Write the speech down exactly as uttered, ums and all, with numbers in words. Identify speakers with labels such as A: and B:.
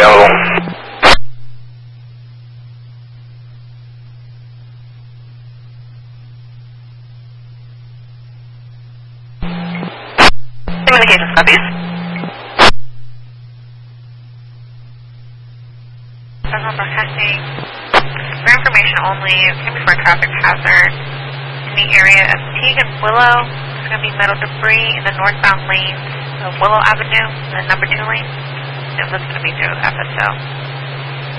A: available.
B: Communications copies. Central broadcasting. For information only, it can be for a traffic hazard in the area of Teague and Willow. There's going to be metal debris in the northbound lanes of Willow Avenue, the number two lane. And that's going to be through F S O.